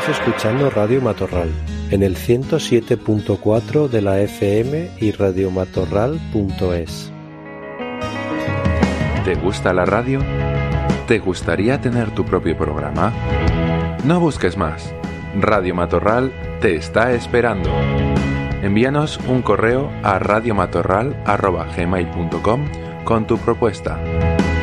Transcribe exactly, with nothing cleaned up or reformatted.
escuchando Radio Matorral en el ciento siete punto cuatro de la F M y radiomatorral punto es. ¿Te gusta la radio? ¿Te gustaría tener tu propio programa? No busques más. Radio Matorral te está esperando. Envíanos un correo a radiomatorral arroba gmail punto com con tu propuesta.